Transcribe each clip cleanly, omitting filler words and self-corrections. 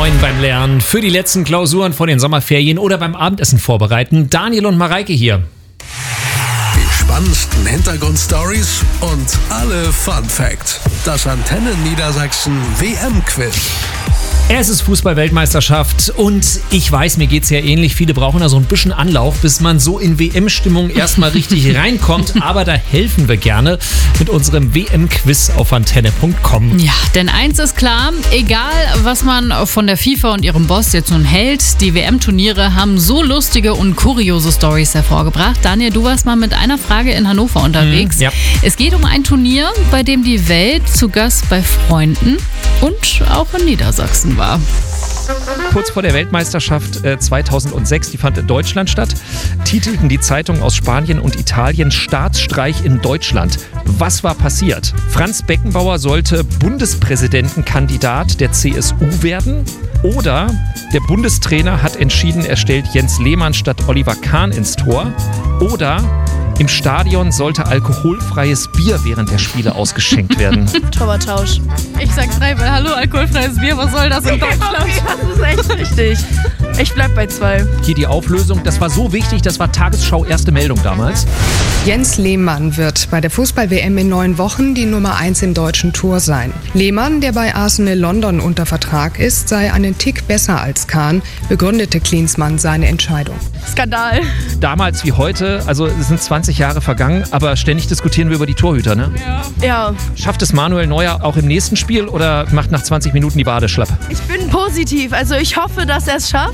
9 beim Lernen, für die letzten Klausuren vor den Sommerferien oder beim Abendessen vorbereiten. Daniel und Mareike hier. Die spannendsten Hintergrundstories und alle Fun Facts. Das Antenne Niedersachsen WM-Quiz. Es ist Fußball-Weltmeisterschaft und ich weiß, mir geht's ja ähnlich. Viele brauchen da so ein bisschen Anlauf, bis man so in WM-Stimmung erstmal richtig reinkommt. Aber da helfen wir gerne mit unserem WM-Quiz auf antenne.com. Ja, denn eins ist klar, egal was man von der FIFA und ihrem Boss jetzt nun hält, die WM-Turniere haben so lustige und kuriose Storys hervorgebracht. Daniel, du warst mal mit einer Frage in Hannover unterwegs. Ja. Es geht um ein Turnier, bei dem die Welt zu Gast bei Freunden und auch in Niedersachsen war. Kurz vor der Weltmeisterschaft 2006, die fand in Deutschland statt, titelten die Zeitungen aus Spanien und Italien Staatsstreich in Deutschland. Was war passiert? Franz Beckenbauer sollte Bundespräsidentenkandidat der CSU werden oder der Bundestrainer hat entschieden, er stellt Jens Lehmann statt Oliver Kahn ins Tor oder im Stadion sollte alkoholfreies Bier während der Spiele ausgeschenkt werden. Torwarttausch. Ich sag dreimal, hallo, alkoholfreies Bier, was soll das in Deutschland? Das ist echt richtig. Ich bleib bei 2. Hier die Auflösung, das war so wichtig, das war Tagesschau erste Meldung damals. Jens Lehmann wird bei der Fußball-WM in 9 Wochen die Nummer 1 im deutschen Tour sein. Lehmann, der bei Arsenal London unter Vertrag ist, sei einen Tick besser als Kahn, begründete Klinsmann seine Entscheidung. Skandal. Damals wie heute, also es sind 20 Jahre vergangen, aber ständig diskutieren wir über die Torhüter, ne? Ja. Schafft es Manuel Neuer auch im nächsten Spiel oder macht nach 20 Minuten die Wade schlapp? Ich bin positiv. Also ich hoffe, dass er es schafft.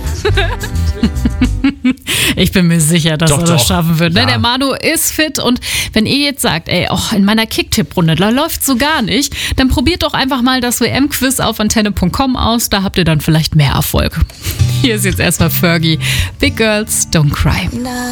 Ich bin mir sicher, dass Doch, er das doch. schaffen wird. Ja. Der Manu ist fit und wenn ihr jetzt sagt, in meiner Kicktipp-Runde, da läuft so gar nicht, dann probiert doch einfach mal das WM-Quiz auf antenne.com aus, da habt ihr dann vielleicht mehr Erfolg. Hier ist jetzt erstmal Fergie. Big Girls Don't Cry.